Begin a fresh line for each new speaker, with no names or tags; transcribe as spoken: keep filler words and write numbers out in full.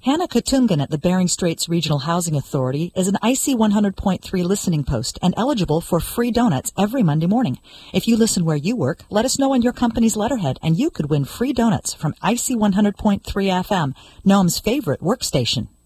Hannah Katungan at the Bering Straits Regional Housing Authority is an I C one hundred point three listening post and eligible for free donuts every Monday morning. If you listen where you work, let us know on your company's letterhead, and you could win free donuts from I C one hundred point three F M, Nome's favorite workstation.